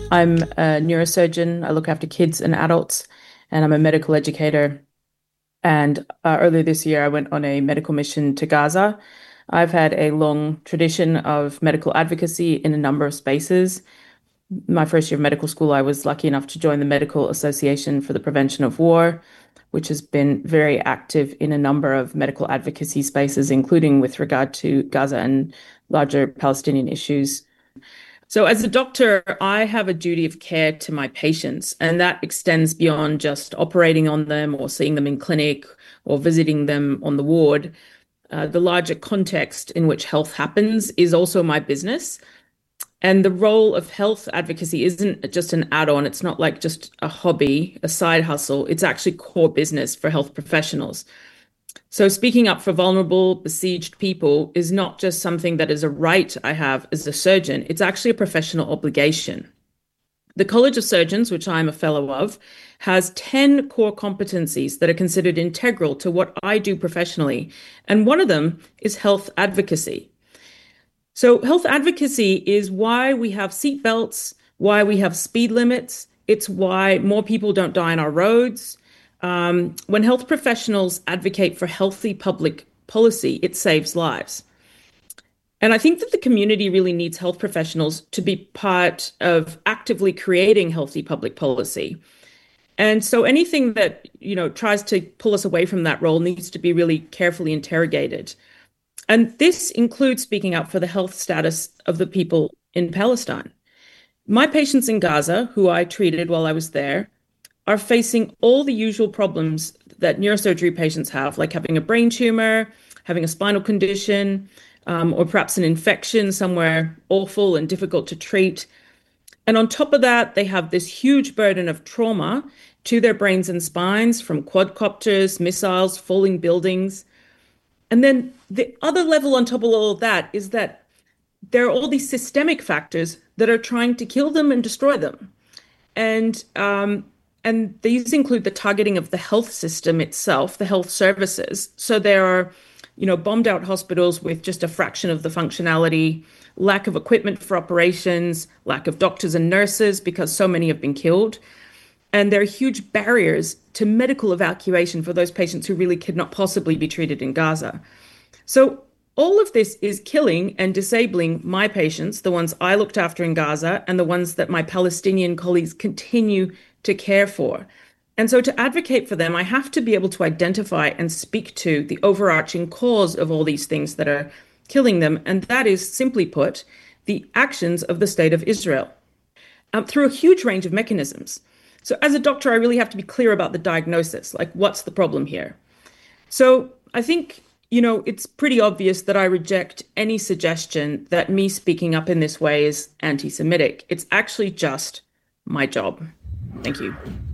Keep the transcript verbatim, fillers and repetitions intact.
I'm a neurosurgeon. I look after kids and adults, and I'm a medical educator. And uh, earlier this year, I went on a medical mission to Gaza. I've had a long tradition of medical advocacy in a number of spaces. My first year of medical school, I was lucky enough to join the Medical Association for the Prevention of War, which has been very active in a number of medical advocacy spaces, including with regard to Gaza and larger Palestinian issues. So, as a doctor, I have a duty of care to my patients, and that extends beyond just operating on them or seeing them in clinic or visiting them on the ward. Uh, the larger context in which health happens is also my business. And the role of health advocacy isn't just an add-on. It's not like just a hobby, a side hustle. It's actually core business for health professionals. So speaking up for vulnerable, besieged people is not just something that is a right I have as a surgeon. It's actually a professional obligation. The College of Surgeons, which I'm a fellow of, has ten core competencies that are considered integral to what I do professionally. And one of them is health advocacy. So health advocacy is why we have seatbelts, why we have speed limits. It's why more people don't die on our roads. Um, when health professionals advocate for healthy public policy, it saves lives. And I think that the community really needs health professionals to be part of actively creating healthy public policy. And so anything that, you know, tries to pull us away from that role needs to be really carefully interrogated. And this includes speaking up for the health status of the people in Palestine. My patients in Gaza, who I treated while I was there, are facing all the usual problems that neurosurgery patients have, like having a brain tumor, having a spinal condition, um, or perhaps an infection somewhere awful and difficult to treat. And on top of that, they have this huge burden of trauma to their brains and spines from quadcopters, missiles, falling buildings. And then the other level on top of all of that is that there are all these systemic factors that are trying to kill them and destroy them. And um, and these include the targeting of the health system itself, the health services. So there are, you know, bombed out hospitals with just a fraction of the functionality, lack of equipment for operations, lack of doctors and nurses because so many have been killed. And there are huge barriers to medical evacuation for those patients who really could not possibly be treated in Gaza. So all of this is killing and disabling my patients, the ones I looked after in Gaza, and the ones that my Palestinian colleagues continue to care for. And so to advocate for them, I have to be able to identify and speak to the overarching cause of all these things that are killing them. And that is, simply put, the actions of the state of Israel um, through a huge range of mechanisms. So as a doctor, I really have to be clear about the diagnosis, like what's the problem here? So I think, you know, it's pretty obvious that I reject any suggestion that me speaking up in this way is anti-Semitic. It's actually just my job. Thank you.